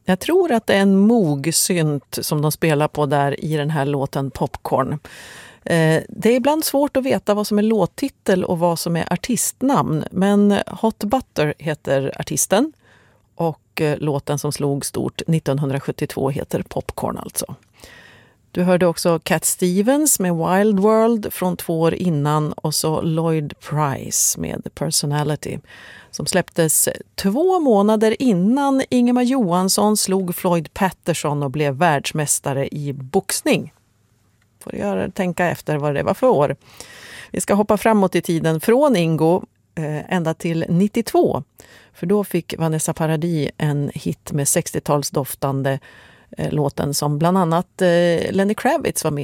Jag tror att det är en Moog-synt som de spelar på där i den här låten Popcorn. Det är ibland svårt att veta vad som är låttitel och vad som är artistnamn, men Hot Butter heter artisten och låten som slog stort 1972 heter Popcorn alltså. Du hörde också Cat Stevens med Wild World från 2 år innan och så Lloyd Price med Personality som släpptes 2 månader innan Ingemar Johansson slog Floyd Patterson och blev världsmästare i boxning. Får tänka efter vad det var för år. Vi ska hoppa framåt i tiden från Ingo ända till 92. För då fick Vanessa Paradis en hit med 60-talsdoftande låten som bland annat Lenny Kravitz var med